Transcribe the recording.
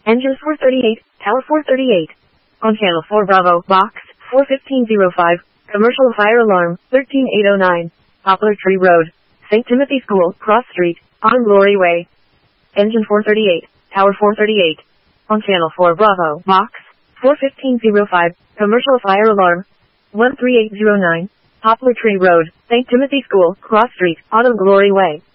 Engine 438, Tower 438. On Channel 4 Bravo, Box 41505, Commercial Fire Alarm 13809, Poplar Tree Road, St. Timothy School, Cross Street, on Glory Way. Engine 438, Tower 438. On Channel 4 Bravo, Box 41505, Commercial Fire Alarm 13809, Poplar Tree Road, St. Timothy School, Cross Street, Autumn Glory Way.